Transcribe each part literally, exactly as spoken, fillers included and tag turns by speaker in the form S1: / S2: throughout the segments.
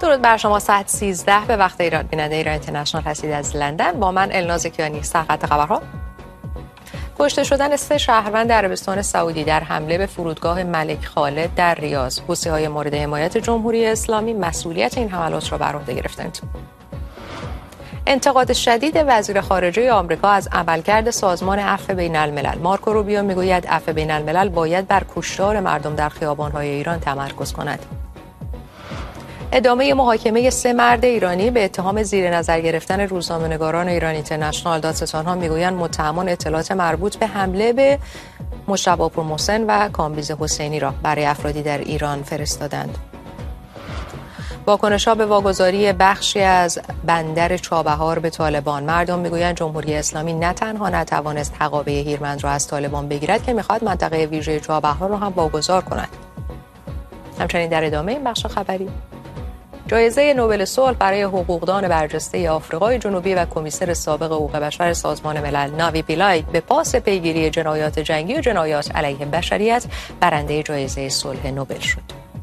S1: درود بر شما. ساعت سیزده به وقت ایران بیننده ایران اینترنشنال هستید از لندن. با من الناز کیانی. سرخط خبرها: کشته شدن سه شهروند عربستان سعودی در حمله به فرودگاه ملک خالد در ریاض. حوثی‌های مورد حمایت جمهوری اسلامی مسئولیت این حملات را بر عهده گرفتند. انتقاد شدید وزیر خارجه آمریکا از عملکرد سازمان عفو بین الملل. مارکو روبیو میگوید عفو بین الملل باید بر کشتار مردم در خیابان‌های ایران تمرکز کند. ادامه محاکمه سه مرد ایرانی به اتهام زیر نظر گرفتن روزنامه‌نگاران ایران اینترنشنال. دادستان‌ها میگویند متهمان اطلاعات مربوط به حمله به مجتبی پورمحسن و کامبیز حسینی را برای افرادی در ایران فرستادند. واکنش‌ها به واگذاری بخشی از بندر چابهار به طالبان. مردم میگویند جمهوری اسلامی نه تنها نتوانست حقابه هیرمند را از طالبان بگیرد که میخواد منطقه ویژه چابهار را هم واگذار کند. همچنین در ادامه این بخش خبری، جایزه نوبل صلح برای حقوقدان برجسته آفریقای جنوبی و کمیسر سابق حقوق بشر سازمان ملل ناوی پیلای به پاس پیگیری جنایات جنگی و جنایات علیه بشریت برنده جایزه صلح نوبل شد.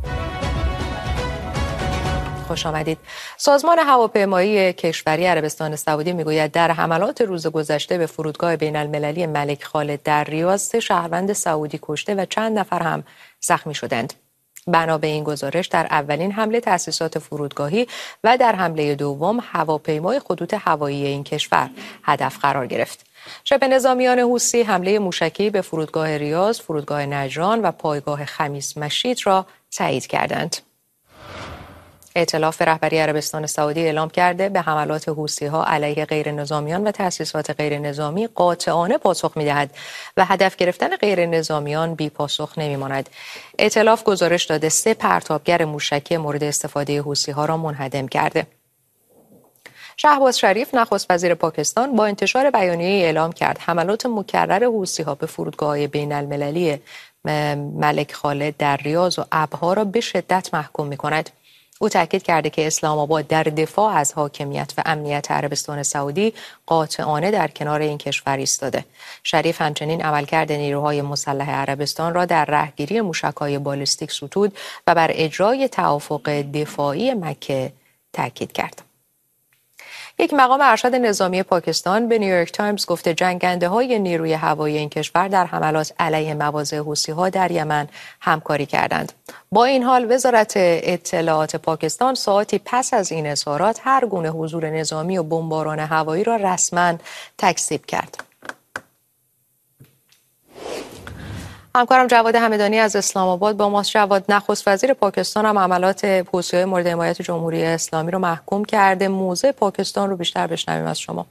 S1: خوش آمدید. سازمان هواپیمایی کشوری عربستان سعودی میگوید در حملات روز گذشته به فرودگاه بین المللی ملک خالد در ریاض سه شهروند سعودی کشته و چند نفر هم زخمی شدند. بنا به این گزارش در اولین حمله تأسیسات فرودگاهی و در حمله دوم هواپیمای خطوط هوایی این کشور هدف قرار گرفت. شبه نظامیان حوثی حمله موشکی به فرودگاه ریاض، فرودگاه نجران و پایگاه خمیس مشیط را تایید کردند. ائتلاف رهبری عربستان سعودی اعلام کرده به حملات حوثی‌ها علیه غیر نظامیان و تأسیسات غیر نظامی قاطعانه پاسخ می‌دهد و هدف گرفتن غیر نظامیان بی پاسخ نمی‌ماند. ائتلاف گزارش داده سه پرتابگر موشکی مورد استفاده حوثی‌ها را منهدم کرده. شهباز شریف نخست وزیر پاکستان با انتشار بیانیه‌ای اعلام کرد حملات مکرر حوثی‌ها به فرودگاه بین المللی ملک خالد در ریاض و ابها را به شدت محکوم می‌کند. او تاکید کرده که اسلام آباد در دفاع از حاکمیت و امنیت عربستان سعودی قاطعانه در کنار این کشور ایستاده. شریف همچنین عملکرد نیروهای مسلح عربستان را در رهگیری موشک‌های بالستیک ستود و بر اجرای توافق دفاعی مکه تاکید کرد. یک مقام ارشد نظامی پاکستان به نیویورک تایمز گفته جنگنده‌های نیروی هوایی این کشور در حملات علیه مواضع حوثی‌ها در یمن همکاری کردند. با این حال وزارت اطلاعات پاکستان ساعتی پس از این اظهارات هر گونه حضور نظامی و بمباران هوایی را رسما تکذیب کرد. همکارم جواد همدانی از اسلام آباد با ماست. جواد، نخست وزیر پاکستان هم عملات حوثی‌های مورد حمایت جمهوری اسلامی رو محکوم کرده. موضع پاکستان رو بیشتر بشنویم از شما.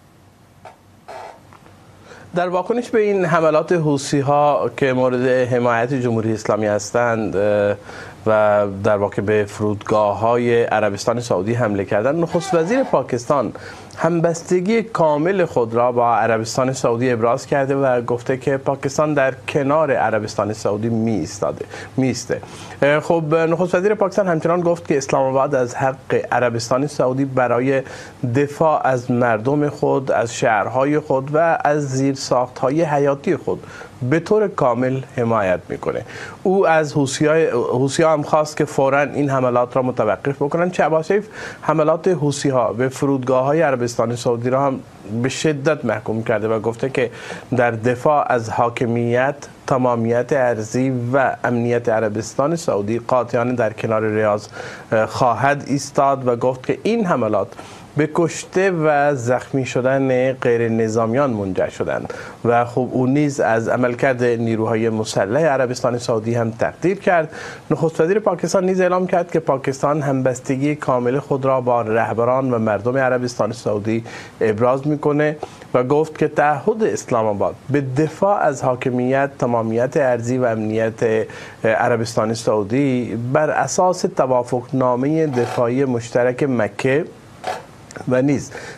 S2: در واکنش به این حملات حوثی‌ها که مورد حمایت جمهوری اسلامی هستند و در واقع به فرودگاه‌های عربستان سعودی حمله کردن، نخست وزیر پاکستان همبستگی کامل خود را با عربستان سعودی ابراز کرده و گفته که پاکستان در کنار عربستان سعودی می ایستاده می ایسته. خب نخست وزیر پاکستان همچنان گفت که اسلام آباد از حق عربستان سعودی برای دفاع از مردم خود، از شهرهای خود و از زیرساخت‌های حیاتی خود به طور کامل حمایت میکنه. او از حوثی‌ها هم خواست که فوراً این حملات را متوقف بکنن. شهباز شریف حملات حوثی‌ها به فرودگاه‌های عربستان سعودی را هم به شدت محکوم کرده و گفته که در دفاع از حاکمیت، تمامیت ارضی و امنیت عربستان سعودی قاطعانه در کنار ریاض خواهد ایستاد و گفت که این حملات به کشته و زخمی شدن غیر نظامیان منجر شدند و خب او نیز از عملکرد نیروهای مسلح عربستان سعودی هم تقدیر کرد. نخست وزیر پاکستان نیز اعلام کرد که پاکستان همبستگی کامل خود را با رهبران و مردم عربستان سعودی ابراز میکنه و گفت که تعهد اسلام آباد به دفاع از حاکمیت، تمامیت ارضی و امنیت عربستان سعودی بر اساس توافقنامه دفاعی مشترک مکه و نیز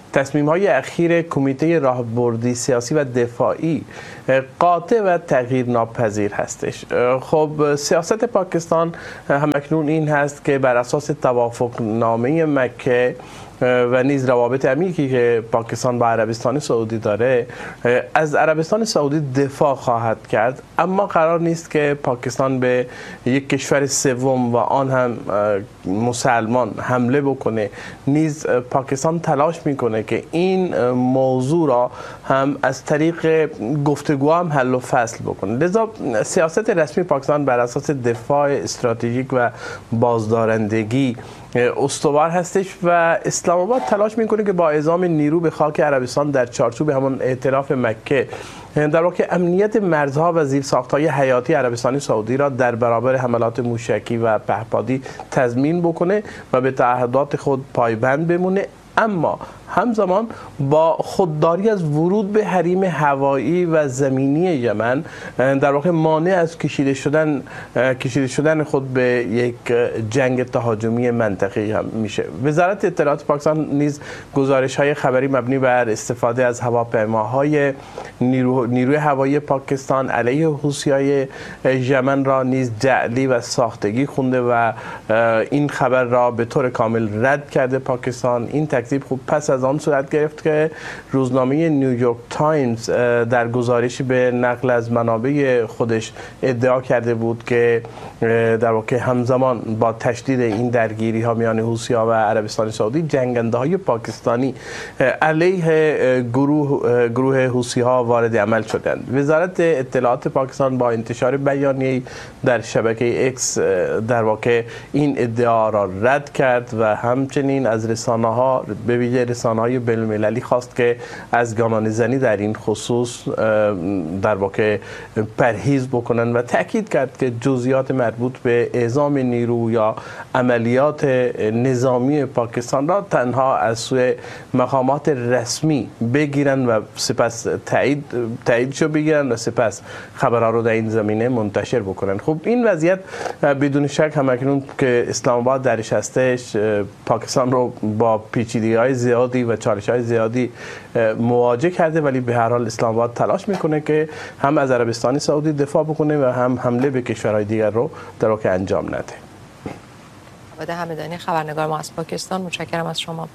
S2: تصمیم‌های اخیر کمیته راهبردی سیاسی و دفاعی قاطع و تغییر ناپذیر هستش. خب سیاست پاکستان همکنون این هست که بر اساس توافق نامه مکه و نیز روابط عمیقی که پاکستان با عربستان سعودی داره، از عربستان سعودی دفاع خواهد کرد، اما قرار نیست که پاکستان به یک کشور سوم و آن هم مسلمان حمله بکنه. نیز پاکستان تلاش میکنه که این موضوع را هم از طریق گفتگو هم حل و فصل بکنه. لذا سیاست رسمی پاکستان بر اساس دفاع استراتژیک و بازدارندگی استوار هستش و اسلام آباد تلاش میکنه که با اعزام نیرو به خاک عربستان در چارچوب همان ائتلاف مکه در واقع امنیت مرزها و زیرساخت‌های حیاتی عربستان سعودی را در برابر حملات موشکی و پهپادی تضمین بکنه و به تعهدات خود پایبند بمونه، اما همزمان با خودداری از ورود به حریم هوایی و زمینی یمن در واقع مانع از کشیده شدن کشیده شدن خود به یک جنگ تهاجمی منطقه‌ای هم میشه. وزارت اطلاعات پاکستان نیز گزارش‌های خبری مبنی بر استفاده از هواپیماهای نیرو نیروی هوایی پاکستان علیه حوثی‌های یمن را نیز جعلی و ساختگی خونده و این خبر را به طور کامل رد کرده پاکستان. این تکذیب خوب پس از آن صورت گرفت که روزنامه نیویورک تایمز در گزارشی به نقل از منابع خودش ادعا کرده بود که در واقع همزمان با تشدید این درگیری ها میان حوثی‌ها و عربستان سعودی، جنگنده های پاکستانی علیه گروه گروه حوثی‌ها وارد عمل شدند. وزارت اطلاعات پاکستان با انتشار بیانیه‌ای در شبکه اکس در واقع این ادعا را رد کرد و همچنین از رسانه‌ها به ویژه رسانه‌های بین‌المللی خواست که از گامانه‌زنی در این خصوص در واقع پرهیز بکنن و تاکید کرد که جزئیات مربوط به اعزام نیرو یا عملیات نظامی پاکستان را تنها از سوی مقامات رسمی بگیرن و سپس تایید تاییدشو بگیرن و سپس خبرها رو در این زمینه منتشر بکنن. خب این وضعیت بدون شک همکنون که اسلام آباد درش هستش پاکستان رو با پیچیدگی‌های زیادی و چالش‌های زیادی مواجه کرده، ولی به هر حال اسلام آباد تلاش میکنه که هم از عربستان سعودی دفاع بکنه و هم حمله به کشورهای دیگر رو در واقع انجام نده.
S1: عباد همدانی خبرنگار ما از پاکستان، متشکرم از شما.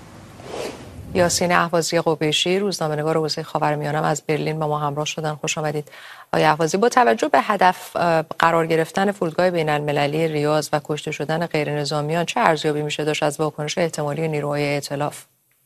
S1: یاسین اهوازی قبیشی روزنامه‌نگار حوزه خاورمیانه از برلین با ما همراه شدن. خوش آمدید آقای اهوازی. با توجه به هدف قرار گرفتن فرودگاه بین‌المللی ریاض و کشته شدن غیرنظامیان، چه ارزیابی میشه داشت از واکنش احتمالی نیروهای ائتلاف؟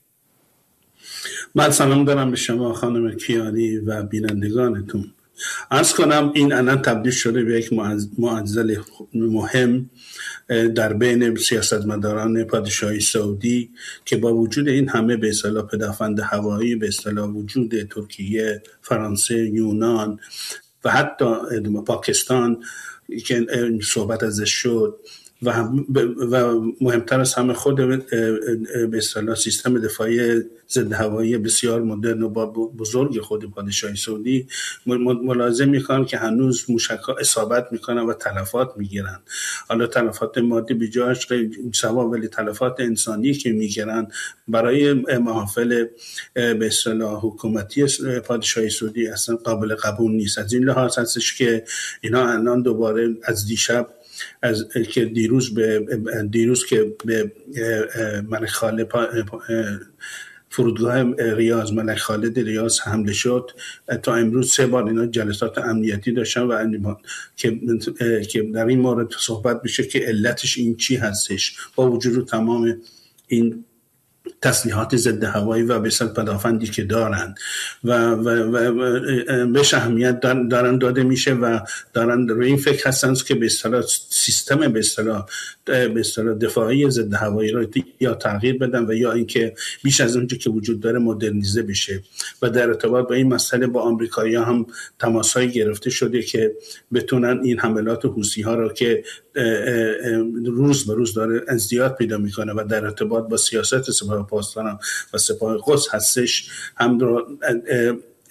S3: من سلام دارم به شما خانم کیانی و بینندگانتون. عرض کنم این الان تبدیل شده به یک معضل مهم در بین سیاستمداران پادشاهی سعودی که با وجود این همه به اصطلاح پدافند هوایی، به اصطلاح وجود ترکیه، فرانسه، یونان و حتی پاکستان که صحبت ازش شد و و مهمتر از همه خود به اصطلاح سیستم دفاعی ضد هوایی بسیار مدرن و با بزرگ خود پادشاهی سعودی ملاحظه میکنن که هنوز موشک‌ها اصابت میکنن و تلفات میگیرن. حالا تلفات مادی بجاش سوا، ولی تلفات انسانی که میگیرن برای محافل به اصطلاح حکومتی پادشاهی سعودی اصلا قابل قبول نیست. از این لحاظ هستش که اینا الان دوباره از دیشب از که دیروز به دیروز که به ملک خالد فرودگاه ریاض ملک خالد ریاض حمله شد، تا امروز سه بار اینا جلسات امنیتی داشتن و که که در این مورد صحبت بشه که علتش این چی هستش با وجود تمام این تسلیحات ضد هوایی و بسیار پدافندی که دارن و, و, و بهش اهمیت دارن داده میشه و دارن روی این فکر هستن که به اصطلاح سیستم به اصطلاح به اصطلاح دفاعی ضد هوایی رو یا تغییر بدن و یا اینکه بیش از اونچه که وجود داره مدرنیزه بشه. و در ارتباط با این مسئله با آمریکایی‌ها هم تماس‌های گرفته شده که بتونن این حملات حوثی‌ها رو که روز به روز داره ازدیاد پیدا میکنه و در ارتباط با سیاست سپاه پاسداران و سپاه قدس هستش هم رو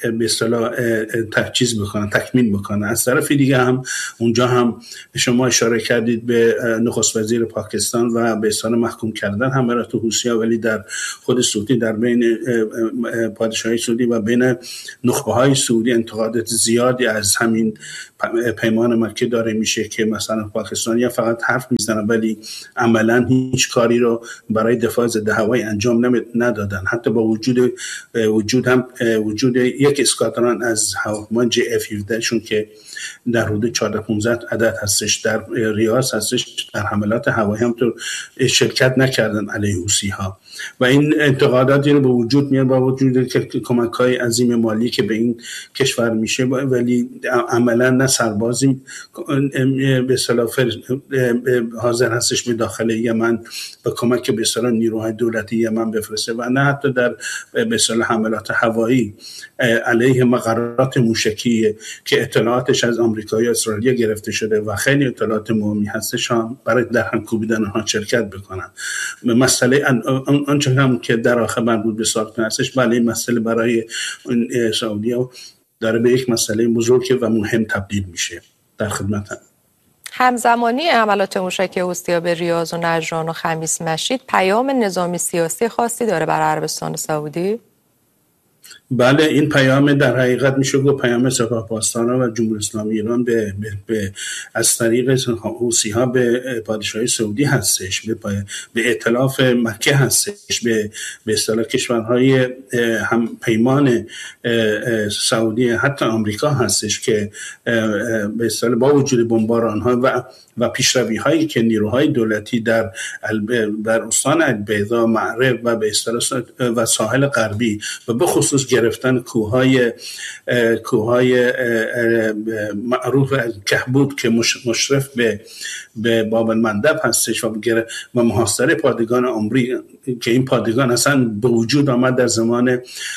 S3: به اصطلاح تجهیز بکنن، تکمیل بکنن. از طرف دیگه هم اونجا هم شما اشاره کردید به نخست وزیر پاکستان و به اصطلاح محکوم کردن حملات حوثی‌ها، ولی در خود سعودی، در بین پادشاهی سعودی و بین نخبه‌های سعودی انتقادات زیادی از همین پیمان مکه داره میشه که مثلا پاکستانی‌ها فقط حرف میزنن ولی عملاً هیچ کاری رو برای دفاع ضد هوایی انجام ندادن. حتی با وجود وجود هم وجود یک اسکادران از هواپیما جی اف هفده شون که در حدود چهارده پانزده عدد هستش در ریاض هستش، در حملات هوایی هم تو شرکت نکردن علیه حوثی‌ها و این انتقاداتی رو به وجود میاد با وجود که کمک‌های عظیم مالی که به این کشور میشه، ولی عملاً نه سربازی به اصطلاح حاضر هستش به داخل یمن به کمک به اصطلاح نیروهای دولتی یمن بفرسته و نه حتی در به اصطلاح حملات هوایی علیه مقرات موشکی که اطلاعاتش از آمریکایی و اسرائیل گرفته شده و خیلی اطلاعات مهمی هستش هم برای در هم کوبیدن اونها شرکت بکنن. مسئله آنچه هم که در آخر مربوط به ساختن هستش، بله این مسئله برای سعودی‌ها داره به یک مسئله بزرگ و مهم تبدیل میشه. در خدمتم.
S1: همزمانی حملات موشکی حوثی‌ها به ریاض و نجران و خمیس مشید پیام نظامی سیاسی خاصی داره برای عربستان سعودی؟
S3: بله، این پیام در حقیقت میشه گفت پیام سپاهپاسداران و جمهوری اسلامی ایران به, به, به از طریق حوثی‌ها به پادشاهی سعودی هستش، به, به ائتلاف مکه هستش، به به اصطلاح کشورهای هم پیمان سعودی، حتی آمریکا هستش که به اصطلاح با وجود بمباران‌ها و و پیشروی‌هایی که نیروهای دولتی در در استان البیضا، معرب و به اصطلاح و ساحل غربی و به خصوص گرفتن کوههای کوههای معروف کهبود که مشرف به به باب المندب هستش و و محاصره پادگان عمری که این پادگان اصلا به وجود آمد در زمان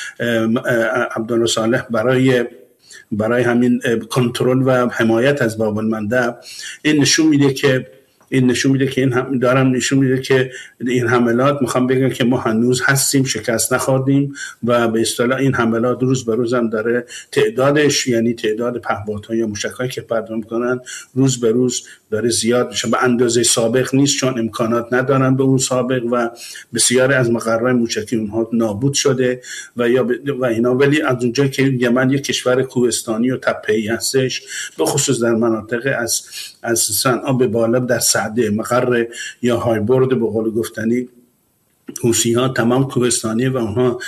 S3: عبدالله صالح برای برای همین کنترل و حمایت از باب المندب. این نشون میده که این نشون میده که این هم دارم نشون میده که این حملات میخوام بگم که ما هنوز هستیم، شکست نخوردیم و به اصطلاح این حملات روز به روز هم داره تعدادش، یعنی تعداد پهپادها یا موشکایی که پرتاب میکنن روز به روز داره زیاد میشه. به اندازه سابق نیست چون امکانات ندارن به اون سابق و بسیاری از مقرهای موشکی اونها نابود شده و یا و اینا. ولی از اونجایی که یمن یک کشور کوهستانی و تپه‌ای هستش، به خصوص در مناطق از از صنعا به بالا در سعده مقر یا هایبرد به قول گفتنی حوثی‌ها تمام کوهستانی و اونها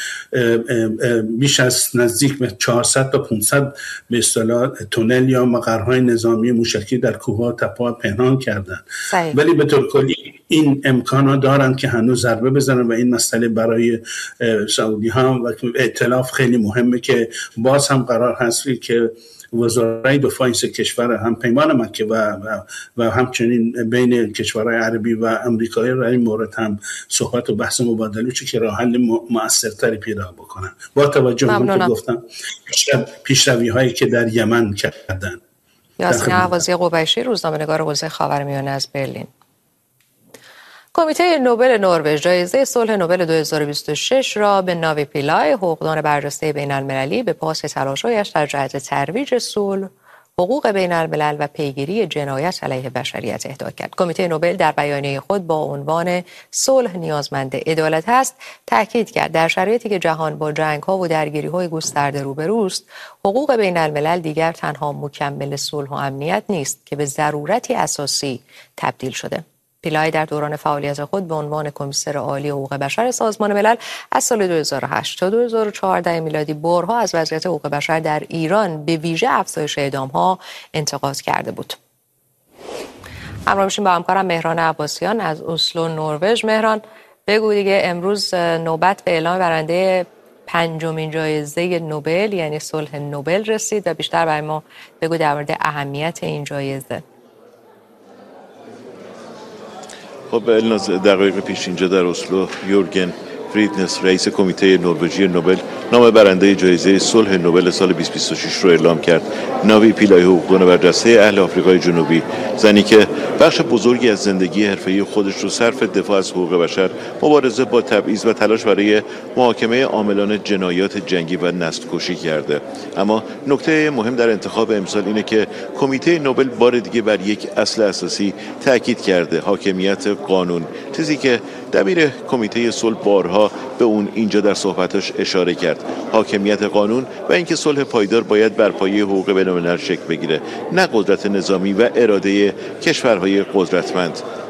S3: بیش از نزدیک به چهارصد تا پانصد به اصطلاح تونل یا مقرهای نظامی موشکی در کوه‌ها تپه‌ها پنهان کردن. ولی به طور کلی این امکانا دارن که هنوز ضربه بزنن و این مسئله برای سعودی ها و ائتلاف خیلی مهمه که باز هم قرار هست که وزرای دفاع این سه کشور هم پیمان مکه و, و, و همچنین بین کشورهای عربی و امریکایی را این مورد هم صحبت و بحث مبادله چه که راه حل مؤثرتری پیدا بکنن با توجه به اون که گفتم پیشروی هایی که در یمن کردن.
S1: یاسین اهوازی قبیشی، روزنامه‌نگار حوزه خاورمیانه از برلین. کمیته نوبل نروژ جایزه صلح نوبل دو هزار و بیست و شش را به ناوی پیلای، حقوقدان برجسته بین المللی، به پاس تلاش‌هایش در جهت ترویج صلح، حقوق بین الملل و پیگیری جنایت علیه بشریت اهدا کرد. کمیته نوبل در بیانیه خود با عنوان صلح نیازمند عدالت است تاکید کرد در شرایطی که جهان با جنگ‌ها و درگیری‌های گسترده روبروست، حقوق بین الملل دیگر تنها مکمل صلح و امنیت نیست که به ضرورتی اساسی تبدیل شده. پیلای در دوران فعالیت خود به عنوان کمیسر عالی حقوق بشر سازمان ملل از سال دو هزار و هشت تا دو هزار و چهارده میلادی بارها از وضعیت حقوق بشر در ایران به ویژه افزایش اعدام‌ها انتقاد کرده بود. همراه میشیم با همکارم مهران عباسیان از اسلو نروژ. مهران، بگو دیگه امروز نوبت به اعلام برنده پنجمین جایزه نوبل یعنی صلح نوبل رسید و بیشتر برای ما بگو در مورد اهمیت این جایزه.
S4: خب الناز دقایق پیش اینجا در اسلو یورگن فریدنس رئیس کمیته نروژی نوبل نام برنده جایزه صلح نوبل سال بیست و بیست و شش رو اعلام کرد. ناوی پیلای حقوقدان برجسته اهل آفریقای جنوبی، زنی که بخش بزرگی از زندگی حرفه‌ای خودش رو صرف دفاع از حقوق بشر، مبارزه با تبعیض و تلاش برای محاکمه عاملان جنایات جنگی و نسل‌کشی کرده. اما نکته مهم در انتخاب امسال اینه که کمیته نوبل بار دیگه بر یک اصل اساسی تاکید کرده: حاکمیت قانون، چیزی که دبیر کمیته صلح بارها به اون اینجا در صحبتاش اشاره کرد. حاکمیت قانون و اینکه صلح پایدار باید بر پایه حقوق بین‌الملل شکل بگیره، نه قدرت نظامی و اراده کشورهای قدرتمند.